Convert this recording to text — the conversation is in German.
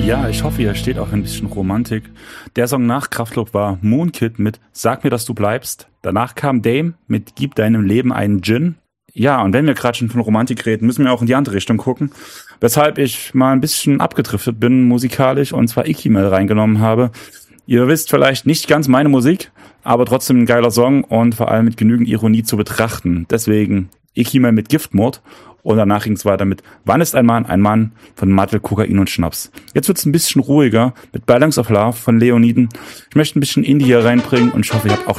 Ja, ich hoffe, hier steht auch ein bisschen Romantik. Der Song nach Kraftklub war Moonkid mit Sag mir, dass du bleibst. Danach kam Dame mit Gib deinem Leben einen Gin. Ja, und wenn wir gerade schon von Romantik reden, müssen wir auch in die andere Richtung gucken. Weshalb ich mal ein bisschen abgedriftet bin musikalisch und zwar Ikimel reingenommen habe. Ihr wisst vielleicht nicht ganz meine Musik, aber trotzdem ein geiler Song und vor allem mit genügend Ironie zu betrachten. Deswegen Ikimel mit Giftmord. Und danach ging es weiter mit Wann ist ein Mann? Ein Mann von Mattel, Kokain und Schnaps. Jetzt wird es ein bisschen ruhiger mit Balance of Love von Leoniden. Ich möchte ein bisschen Indie hier reinbringen und ich hoffe, ihr habt auch